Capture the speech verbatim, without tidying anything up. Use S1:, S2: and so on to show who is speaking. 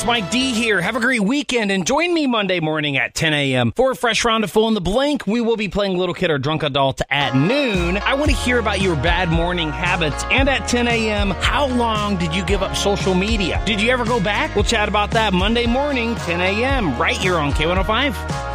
S1: It's Mike D here. Have a great weekend and join me Monday morning at ten a.m. for a fresh round of Fill in the Blank. We will be playing Little Kid or Drunk Adult at noon. I want to hear about your bad morning habits. And at ten a.m., how long did you give up social media? Did you ever go back? We'll chat about that Monday morning, ten a.m. right here on K one oh five.